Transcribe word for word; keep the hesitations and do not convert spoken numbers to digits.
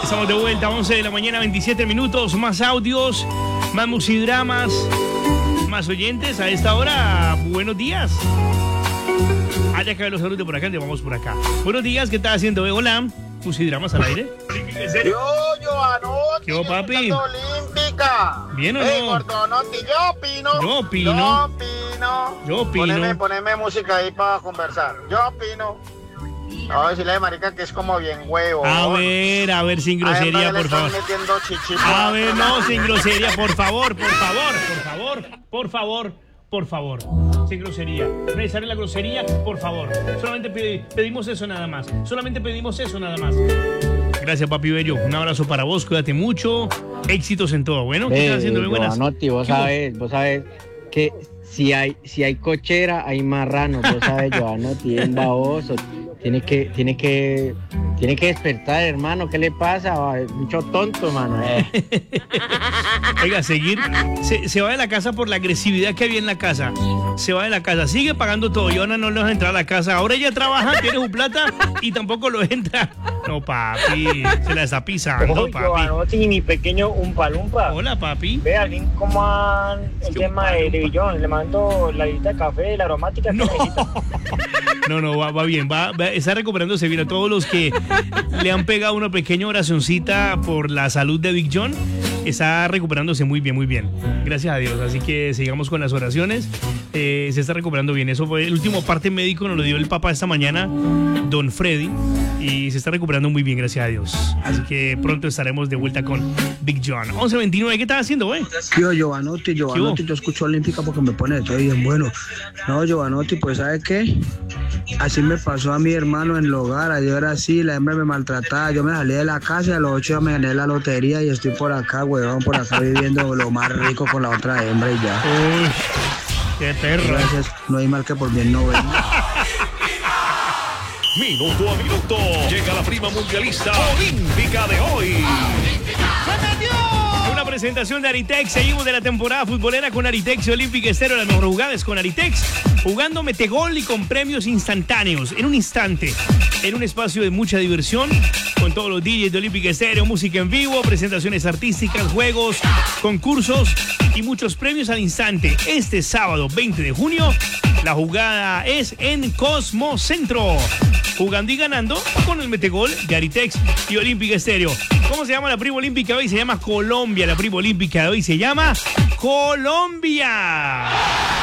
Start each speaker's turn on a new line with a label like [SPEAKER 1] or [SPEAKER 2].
[SPEAKER 1] Estamos de vuelta, once de la mañana, veintisiete minutos. Más audios, más musidramas, más oyentes a esta hora. Buenos días. Ah, ya caen los saludos por acá, te vamos por acá. Buenos días, ¿qué estás haciendo? Eh, hola, musidramas al aire.
[SPEAKER 2] ¿En serio? Yo, Joanotti.
[SPEAKER 1] ¿Qué hubo, papi?
[SPEAKER 2] Olímpica.
[SPEAKER 1] ¿Bien o
[SPEAKER 2] hey,
[SPEAKER 1] no?
[SPEAKER 2] Gordonotti, yo opino.
[SPEAKER 1] Yo opino.
[SPEAKER 2] Yo opino.
[SPEAKER 1] Yo opino.
[SPEAKER 2] Poneme, poneme música ahí para conversar. Yo opino. No, decirle de marica que es como bien huevo.
[SPEAKER 1] A ver, a ver, sin grosería, por favor. A ver, no, sin grosería, por favor, por favor, por favor, por favor, por favor. Sin grosería. Necesaria la grosería, por favor. Solamente pedi- pedimos eso nada más. Solamente pedimos eso nada más. Gracias, papi bello. Un abrazo para vos, cuídate mucho. Éxitos en todo. Bueno, ¿qué
[SPEAKER 3] Eh,
[SPEAKER 1] estás haciendo? Muy buenas.
[SPEAKER 3] Joanotti, vos
[SPEAKER 1] ¿Qué hubo?
[SPEAKER 3] sabes, vos sabes que si hay, si hay cochera, hay marrano. Vos sabes, Joanotti, es un baboso. Tiene que, tiene que, tiene que despertar, hermano. ¿Qué le pasa? Mucho tonto, hermano. Eh.
[SPEAKER 1] Oiga, seguir. Se, se va de la casa por la agresividad que había en la casa. Se va de la casa. Sigue pagando todo. Y ahora no le vas a entrar a la casa. Ahora ella trabaja, tiene su plata y tampoco lo entra. No, papi. Se la está pisando,
[SPEAKER 4] Oye,
[SPEAKER 1] papi.
[SPEAKER 4] Joanotti, mi pequeño Umpalumpa.
[SPEAKER 1] Hola, papi.
[SPEAKER 4] Ve al link cómo van el
[SPEAKER 1] ¿Qué
[SPEAKER 4] tema de, de Billón. Le mando la lista de café, la aromática que
[SPEAKER 1] No.
[SPEAKER 4] necesita.
[SPEAKER 1] No, no, va, va bien, va, va- está recuperándose bien. A todos los que le han pegado una pequeña oracioncita por la salud de Big John, está recuperándose muy bien, muy bien. Gracias a Dios. Así que sigamos con las oraciones. Eh, se está recuperando bien. Eso fue el último parte médico, nos lo dio el papá esta mañana, Don Freddy, y se está recuperando muy bien, gracias a Dios. Así que pronto estaremos de vuelta con Big John. once veintinueve, ¿qué estás haciendo, güey?
[SPEAKER 5] Yo, Giovanotti, Giovanotti, yo escucho Olímpica porque me pone todo bien bueno. No, Giovanotti, pues ¿sabe qué? Así me pasó a mi hermano en el hogar. Ayer era así, la hembra me maltrataba. Yo me salí de la casa y a los ocho ya me gané la lotería y estoy por acá, huevón, por acá viviendo lo más rico con la otra hembra y ya.
[SPEAKER 1] Uy, qué perro.
[SPEAKER 5] Gracias, no hay mal que por bien no venga.
[SPEAKER 6] Minuto a minuto. Llega la prima mundialista olímpica de hoy.
[SPEAKER 1] Una presentación de Aritex. Seguimos de la temporada futbolera con Aritex y Olímpica Estéreo. Las mejores jugadas con Aritex. Jugando metegol y con premios instantáneos. En un instante. En un espacio de mucha diversión. Con todos los D Js de Olímpica Estéreo. Música en vivo. Presentaciones artísticas. Juegos. Concursos. Y muchos premios al instante. Este sábado veinte de junio. La jugada es en Cosmo Centro. Jugando y ganando con el metegol de Aritex y Olímpica Estéreo. ¿Cómo se llama la prima olímpica de hoy? Se llama Colombia. La prima olímpica de hoy se llama Colombia.